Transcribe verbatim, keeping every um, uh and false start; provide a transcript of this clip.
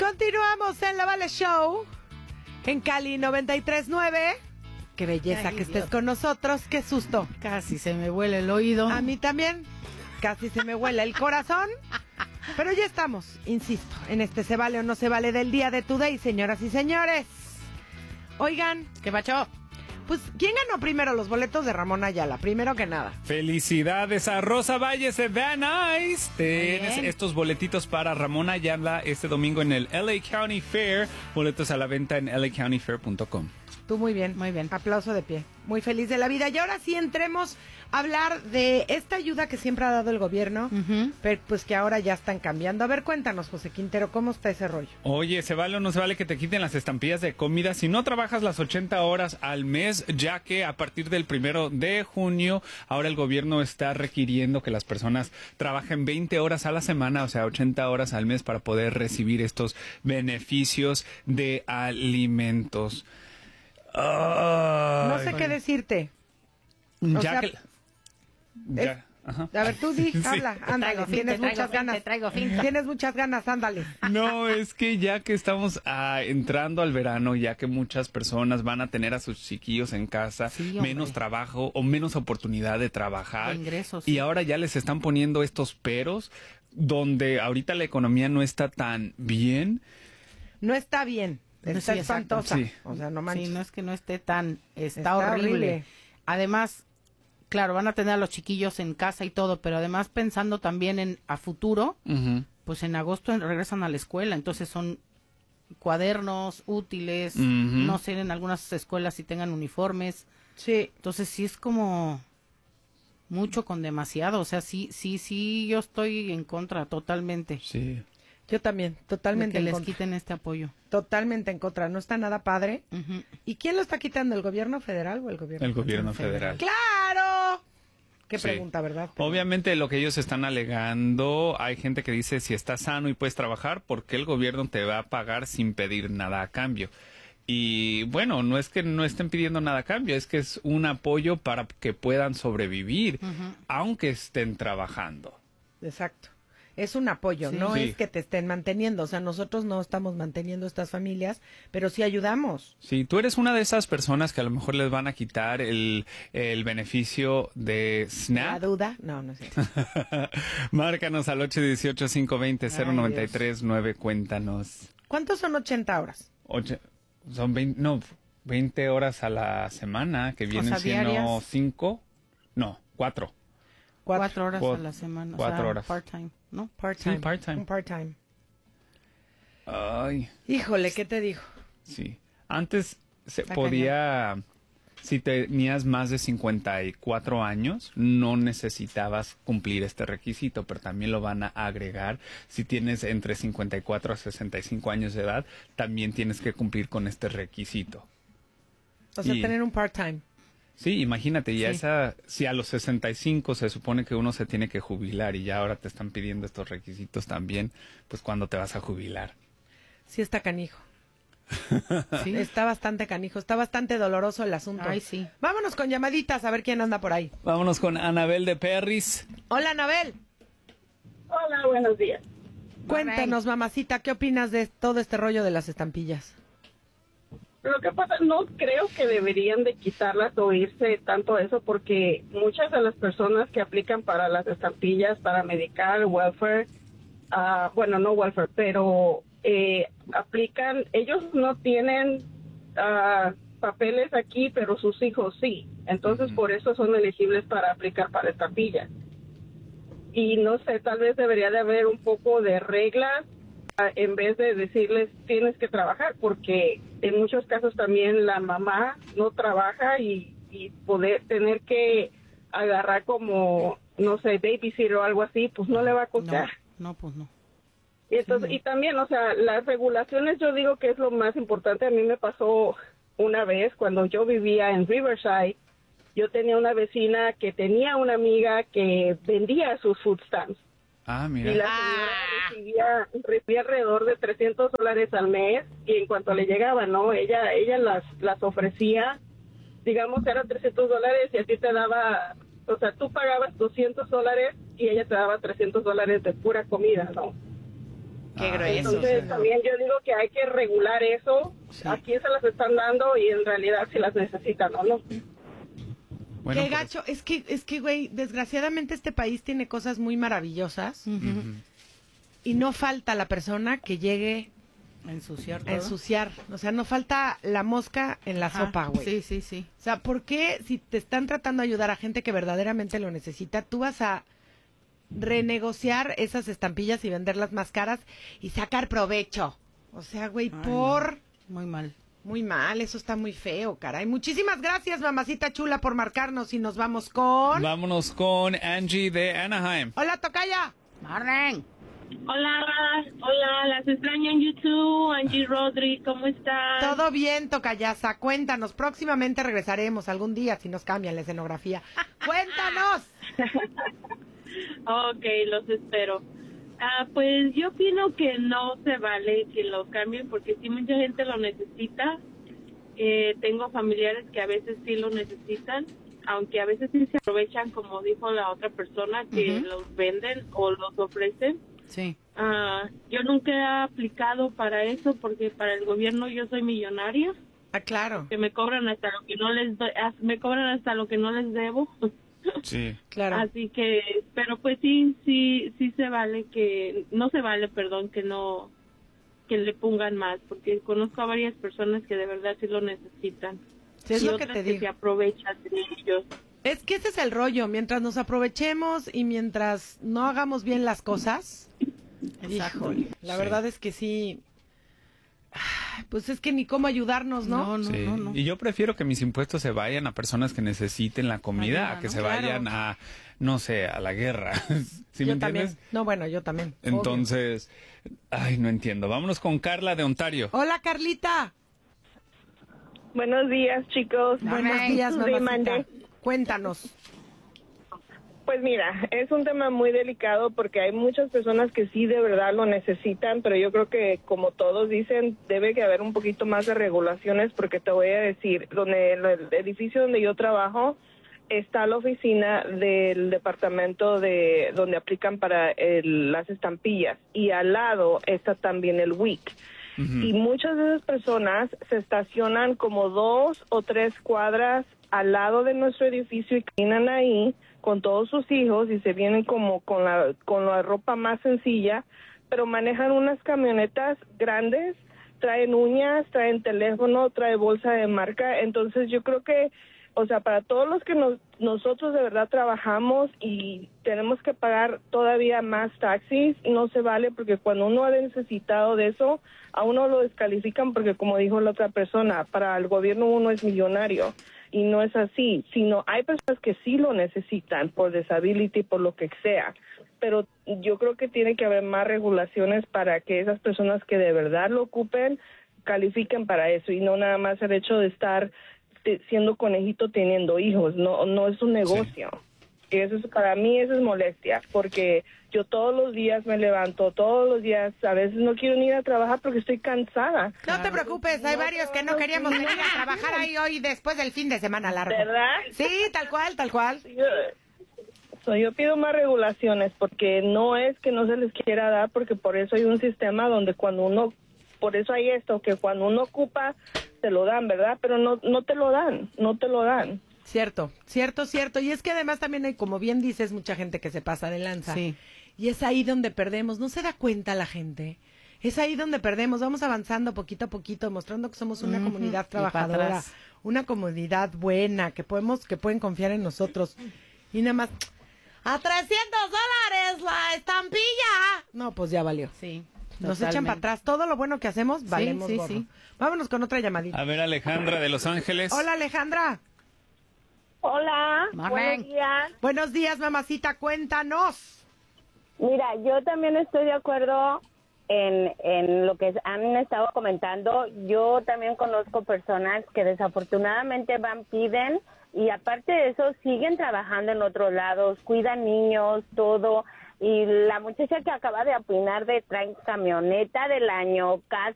Continuamos en La Vale Show, en Cali noventa y tres punto nueve. Qué belleza Ay, que estés Dios. Con nosotros, qué susto. Casi se me huele el oído. A mí también, casi se me huele el corazón. Pero ya estamos, insisto, en este Se Vale o No Se Vale del día de Today, señoras y señores. Oigan, ¿qué pacho? Pues, ¿quién ganó primero los boletos de Ramón Ayala? Primero que nada. Felicidades a Rosa Valles de Van Nuys. Tienes estos boletitos para Ramón Ayala este domingo en el L A County Fair. Boletos a la venta en L A county fair punto com. Tú muy bien. Muy bien. Aplauso de pie. Muy feliz de la vida. Y ahora sí entremos a hablar de esta ayuda que siempre ha dado el gobierno, uh-huh. pero pues que ahora ya están cambiando. A ver, cuéntanos, José Quintero, ¿cómo está ese rollo? Oye, ¿se vale o no se vale que te quiten las estampillas de comida si no trabajas las ochenta horas al mes? Ya que a partir del primero de junio, ahora el gobierno está requiriendo que las personas trabajen veinte horas a la semana, o sea, ochenta horas al mes para poder recibir estos beneficios de alimentos. Ay, no sé qué decirte. O ya sea, que... Ya, es, ajá. A ver, tú di, sí. habla, ándale, fin, tienes muchas fin, ganas. Traigo fin. Tienes muchas ganas, ándale. No, es que ya que estamos ah, entrando al verano, ya que muchas personas van a tener a sus chiquillos en casa, sí, menos trabajo o menos oportunidad de trabajar. De ingresos. Y Sí. ahora ya les están poniendo estos peros, donde ahorita la economía no está tan bien. No está bien. Está sí, espantosa. Sí. O sea, no manches. Sí, no es que no esté tan... Está, está horrible. horrible. Además, claro, van a tener a los chiquillos en casa y todo, pero además pensando también en a futuro, uh-huh. pues en agosto regresan a la escuela, entonces son cuadernos, útiles, uh-huh. no sé, en algunas escuelas si tengan uniformes. Sí. Entonces sí es como mucho con demasiado, o sea, sí, sí, sí, yo estoy en contra totalmente. Sí. Yo también, totalmente de que en les contra. quiten este apoyo. Totalmente en contra, no está nada padre. Uh-huh. ¿Y quién lo está quitando, el gobierno federal o el gobierno? El gobierno federal. ¡Claro! Qué sí. pregunta, ¿verdad? Pero... Obviamente lo que ellos están alegando, hay gente que dice si estás sano y puedes trabajar, ¿por qué el gobierno te va a pagar sin pedir nada a cambio? Y bueno, no es que no estén pidiendo nada a cambio, es que es un apoyo para que puedan sobrevivir, uh-huh. aunque estén trabajando. Exacto. Es un apoyo, sí. no sí. es que te estén manteniendo, o sea, nosotros no estamos manteniendo estas familias, pero sí ayudamos. Sí, tú eres una de esas personas que a lo mejor les van a quitar el, el beneficio de SNAP. ¿La duda? No, no es cierto. Márcanos al ocho uno ocho, cinco dos cero, cero nueve tres nueve, cuéntanos. ¿Cuántos son ochenta horas? Ocho, son veinte, no, veinte horas a la semana, que vienen o sea, siendo cinco, no, cuatro. Cuatro, cuatro horas cuatro, a la semana. Cuatro o sea, horas. Part-time, ¿no? Part-time. Sí, part-time. Un part-time. Ay. Híjole, ¿qué te digo? Sí. Antes se Está podía... Cañón. Si tenías más de cincuenta y cuatro años, no necesitabas cumplir este requisito, pero también lo van a agregar. Si tienes entre cincuenta y cuatro a sesenta y cinco años de edad, también tienes que cumplir con este requisito. O sea, y, tener un part-time. Sí, imagínate, ya sí. esa, si a los sesenta y cinco se supone que uno se tiene que jubilar y ya ahora te están pidiendo estos requisitos también, pues ¿cuándo te vas a jubilar? Sí está canijo. Sí. Está bastante canijo, está bastante doloroso el asunto. Ay, sí. Vámonos con llamaditas a ver quién anda por ahí. Vámonos con Anabel de Perris. Hola, Anabel. Hola, buenos días. Cuéntanos, mamacita, ¿qué opinas de todo este rollo de las estampillas? Lo que pasa, no creo que deberían de quitarlas o irse tanto a eso, porque muchas de las personas que aplican para las estampillas, para medical, welfare, uh, bueno, no welfare, pero eh, aplican, ellos no tienen uh, papeles aquí, pero sus hijos sí. Entonces, uh-huh. por eso son elegibles para aplicar para estampillas. Y no sé, tal vez debería de haber un poco de reglas en vez de decirles tienes que trabajar, porque en muchos casos también la mamá no trabaja y, y poder tener que agarrar como, no sé, babysitter o algo así, pues no le va a costar. No, no pues no. Y, entonces, sí. y también, o sea, las regulaciones yo digo que es lo más importante. A mí me pasó una vez cuando yo vivía en Riverside, yo tenía una vecina que tenía una amiga que vendía sus food stamps. Ah, mira. Y la señora ah. recibía, recibía alrededor de trescientos dólares al mes, y en cuanto le llegaba, ¿no? Ella ella las las ofrecía, digamos, eran trescientos dólares y a ti te daba, o sea, tú pagabas doscientos dólares y ella te daba trescientos dólares de pura comida, ¿no? Qué Ah, grueso. Entonces, también yo digo que hay que regular eso. Sí. ¿A quién se las están dando y en realidad si las necesitan o no? Bueno, Qué pues, gacho. Es que, es que, güey, desgraciadamente este país tiene cosas muy maravillosas Ujú. y no falta la persona que llegue Ensuciar a todo. ensuciar. O sea, no falta la mosca en la Ajá. sopa, güey. Sí, sí, sí. O sea, ¿por qué si te están tratando de ayudar a gente que verdaderamente lo necesita, tú vas a renegociar esas estampillas y venderlas más caras y sacar provecho? O sea, güey, Ay, por... no. Muy mal. Muy mal, eso está muy feo, caray. Muchísimas gracias, mamacita chula, por marcarnos y nos vamos con... vámonos con Angie de Anaheim. Hola, tocaya. Marren. Hola, hola, las extraño en YouTube, Angie Rodri, ¿cómo están? Todo bien, tocayasa. Cuéntanos, próximamente regresaremos algún día si nos cambian la escenografía. Cuéntanos. Ok, los espero. Ah, pues yo opino que no se vale que lo cambien porque sí mucha gente lo necesita. Eh, tengo familiares que a veces sí lo necesitan, aunque a veces sí se aprovechan, como dijo la otra persona, que Ujú. los venden o los ofrecen. Sí. Ah, yo nunca he aplicado para eso porque para el gobierno yo soy millonaria, Ah, claro, que me cobran hasta lo que no les doy, ah, me cobran hasta lo que no les debo. Sí. claro. Así que, pero pues sí, sí, sí se vale que, no se vale, perdón, que no, que le pongan más, porque conozco a varias personas que de verdad sí lo necesitan. Sí, es y lo que otras te que digo. se aprovechan de ellos. Es que ese es el rollo. Mientras nos aprovechemos y mientras no hagamos bien las cosas, Exacto. híjole, la Sí. verdad es que sí. Ay, pues es que ni cómo ayudarnos, ¿no? No, no, Sí. no, no. Y yo prefiero que mis impuestos se vayan a personas que necesiten la comida, Ayuda, a que ¿no? se Claro. vayan a, no sé, a la guerra. ¿Sí me yo también. entiendes? No, bueno, yo también. obvio. Entonces, ay, no entiendo. Vámonos con Carla de Ontario. Hola, Carlita. Buenos días, chicos. Buenos días, Sí, mamacita. mandé. Cuéntanos. Pues mira, es un tema muy delicado porque hay muchas personas que sí de verdad lo necesitan, pero yo creo que como todos dicen, debe que haber un poquito más de regulaciones porque te voy a decir, donde el, el edificio donde yo trabajo está la oficina del departamento de donde aplican para el- las estampillas y al lado está también el W I C. Y muchas de esas personas se estacionan como dos o tres cuadras al lado de nuestro edificio y caminan ahí con todos sus hijos y se vienen como con la con la ropa más sencilla, pero manejan unas camionetas grandes, traen uñas, traen teléfono, trae bolsa de marca, entonces yo creo que, o sea, para todos los que nos, nosotros de verdad trabajamos y tenemos que pagar todavía más taxis, no se vale porque cuando uno ha necesitado de eso, a uno lo descalifican porque como dijo la otra persona, para el gobierno uno es millonario. Y no es así, sino hay personas que sí lo necesitan por disability, por lo que sea, pero yo creo que tiene que haber más regulaciones para que esas personas que de verdad lo ocupen califiquen para eso y no nada más el hecho de estar te- siendo conejito teniendo hijos, no no es un negocio. Y eso es, para mí eso es molestia, porque yo todos los días me levanto, todos los días, a veces no quiero ni ir a trabajar porque estoy cansada. No te preocupes, hay No, varios que no no, queríamos no, venir a trabajar ahí hoy después del fin de semana largo. ¿Verdad? Sí, tal cual, tal cual. Yo, so, yo pido más regulaciones porque no es que no se les quiera dar, porque por eso hay un sistema donde cuando uno, por eso hay esto, que cuando uno ocupa, te lo dan, ¿verdad? Pero no, no te lo dan, no te lo dan. Cierto, cierto, cierto. Y es que además también hay, como bien dices, mucha gente que se pasa de lanza. Sí. Y es ahí donde perdemos. No se da cuenta la gente. Es ahí donde perdemos. Vamos avanzando poquito a poquito, mostrando que somos una Ujú, comunidad y para trabajadora, atrás. una comunidad buena, que podemos, que pueden confiar en nosotros. Y nada más, a trescientos dólares la estampilla. No, pues ya valió. Sí. Nos totalmente. echan para atrás. Todo lo bueno que hacemos, valemos sí, gorro. sí. Vámonos con otra llamadita. A ver, Alejandra de Los Ángeles. Hola, Alejandra. Hola, Marlene. buenos días. Buenos días, mamacita. Cuéntanos. Mira, yo también estoy de acuerdo en, en lo que han estado comentando. Yo también conozco personas que desafortunadamente van, piden y aparte de eso siguen trabajando en otros lados, cuidan niños, todo. Y la muchacha que acaba de opinar de traen camioneta del año, casa